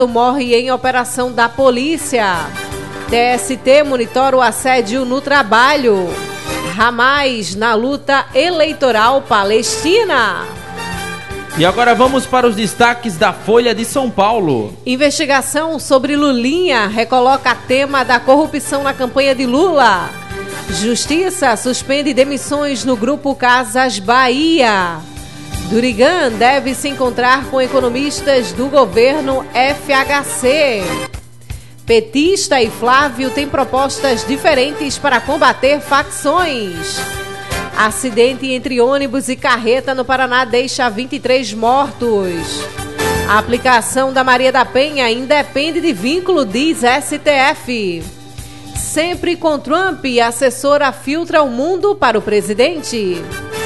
Morre em operação da polícia. TST monitora o assédio no trabalho. Hamas na luta eleitoral palestina. E agora vamos para os destaques da Folha de São Paulo. Investigação sobre Lulinha recoloca tema da corrupção na campanha de Lula. Justiça suspende demissões no Grupo Casas Bahia. Durigan deve se encontrar com economistas do governo FHC. Petista e Flávio têm propostas diferentes para combater facções. Acidente entre ônibus e carreta no Paraná deixa 23 mortos. A aplicação da Maria da Penha independe de vínculo, diz STF. Sempre com Trump, a assessora filtra o mundo para o presidente.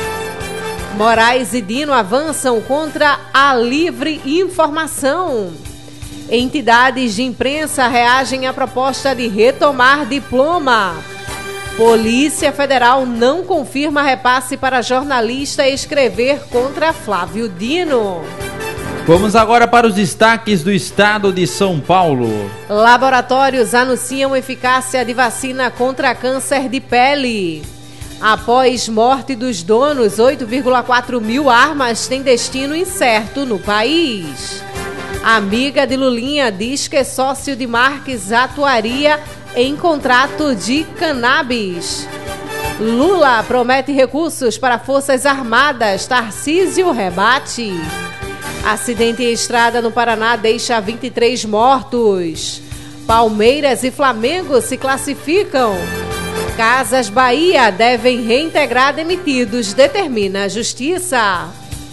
Moraes e Dino avançam contra a livre informação. Entidades de imprensa reagem à proposta de retomar diploma. Polícia Federal não confirma repasse para jornalista escrever contra Flávio Dino. Vamos agora para os destaques do estado de São Paulo. Laboratórios anunciam eficácia de vacina contra câncer de pele. Após morte dos donos, 8,4 mil armas têm destino incerto no país. Amiga de Lulinha diz que sócio de Marques atuaria em contrato de cannabis. Lula promete recursos para Forças Armadas. Tarcísio rebate. Acidente em estrada no Paraná deixa 23 mortos. Palmeiras e Flamengo se classificam. Casas Bahia devem reintegrar demitidos, determina a Justiça.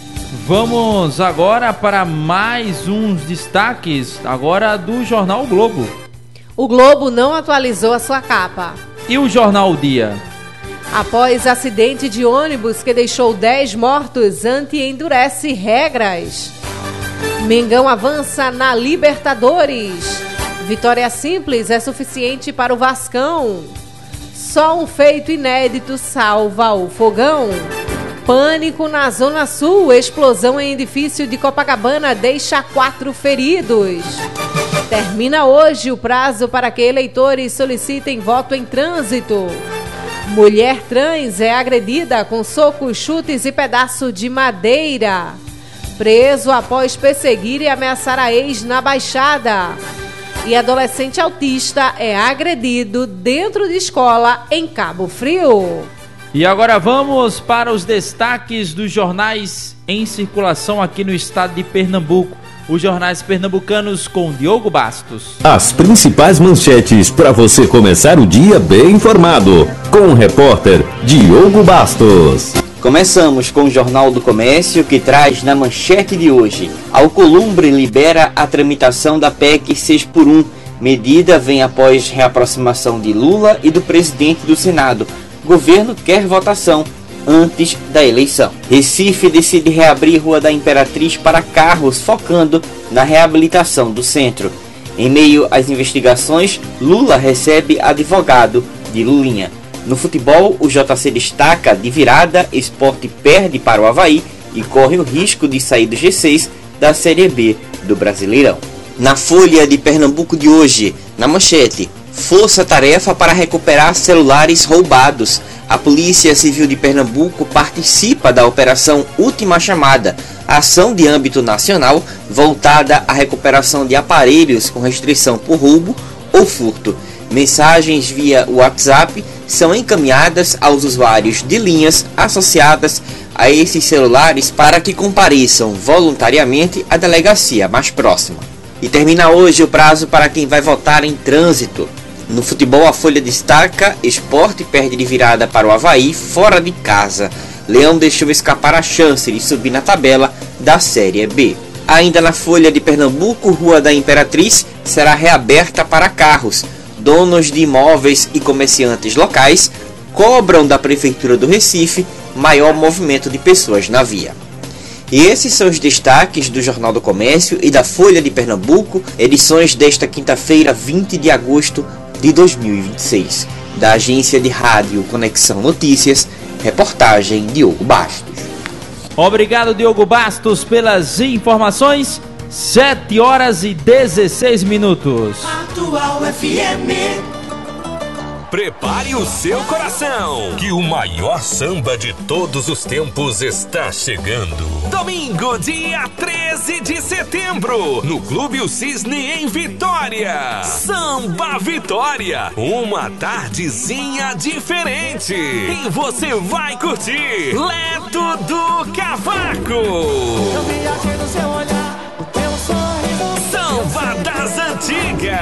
Vamos agora para mais uns destaques, agora do jornal o Globo. O Globo não atualizou a sua capa. E o jornal O Dia? Após acidente de ônibus que deixou 10 mortos, Ante endurece regras. Mengão avança na Libertadores. Vitória simples é suficiente para o Vascão. Só um feito inédito salva o Fogão. Pânico na Zona Sul. Explosão em edifício de Copacabana deixa 4 feridos. Termina hoje o prazo para que eleitores solicitem voto em trânsito. Mulher trans é agredida com socos, chutes e pedaço de madeira. Preso após perseguir e ameaçar a ex na Baixada. E adolescente autista é agredido dentro de escola em Cabo Frio. E agora vamos para os destaques dos jornais em circulação aqui no estado de Pernambuco. Os jornais pernambucanos com Diogo Bastos. As principais manchetes para você começar o dia bem informado. Com o repórter Diogo Bastos. Começamos com o Jornal do Comércio, que traz na manchete de hoje: Alcolumbre libera a tramitação da PEC 6x1. Medida vem após reaproximação de Lula e do presidente do Senado. Governo quer votação antes da eleição. Recife decide reabrir Rua da Imperatriz para carros, focando na reabilitação do centro. Em meio às investigações, Lula recebe advogado de Lulinha. No futebol, o JC destaca: de virada, Sport perde para o Avaí e corre o risco de sair do G6 da Série B do Brasileirão. Na Folha de Pernambuco de hoje, na manchete: força-tarefa para recuperar celulares roubados. A Polícia Civil de Pernambuco participa da Operação Última Chamada, ação de âmbito nacional voltada à recuperação de aparelhos com restrição por roubo ou furto. Mensagens via WhatsApp são encaminhadas aos usuários de linhas associadas a esses celulares para que compareçam voluntariamente à delegacia mais próxima. E termina hoje o prazo para quem vai votar em trânsito. No futebol, a Folha destaca: Sport perde de virada para o Avaí fora de casa. Leão deixou escapar a chance de subir na tabela da Série B. Ainda na Folha de Pernambuco, Rua da Imperatriz será reaberta para carros. Donos de imóveis e comerciantes locais cobram da Prefeitura do Recife maior movimento de pessoas na via. E esses são os destaques do Jornal do Comércio e da Folha de Pernambuco, edições desta quinta-feira, 20 de agosto de 2026. Da agência de rádio Conexão Notícias, reportagem Diogo Bastos. Obrigado, Diogo Bastos, pelas informações. 7 horas e 16 minutos. Atual FM. Prepare o seu coração, que o maior samba de todos os tempos está chegando. Domingo, dia 13 de setembro, no Clube O Cisne, em Vitória. Samba Vitória, uma tardezinha diferente. E você vai curtir Leto do Cavaco. Eu viajei no seu olhar, o teu sorriso. Samba das Antigas.